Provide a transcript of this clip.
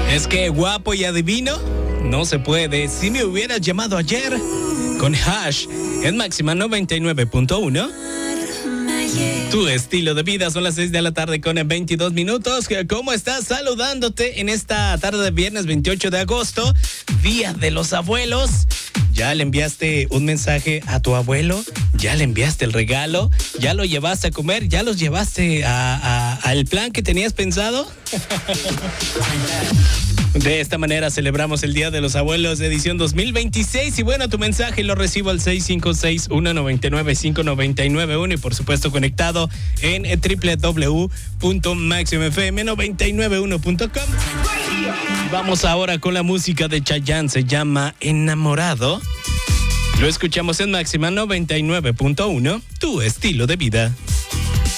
Es que guapo y adivino no se puede. Si me hubieras llamado ayer con Hash en Máxima 99.1. Tu estilo de vida. Son las 6 de la tarde con 22 minutos. ¿Cómo estás? Saludándote en esta tarde de viernes 28 de agosto, Día de los Abuelos. ¿Ya le enviaste un mensaje a tu abuelo? ¿Ya le enviaste el regalo? ¿Ya lo llevaste a comer? ¿Ya los llevaste al plan que tenías pensado? De esta manera celebramos el Día de los Abuelos, edición 2026. Y bueno, tu mensaje lo recibo al 656-199-5991 y por supuesto conectado en www.maximfm991.com. Vamos ahora con la música de Chayanne, se llama Enamorado. Lo escuchamos en Máxima 99.1, tu estilo de vida.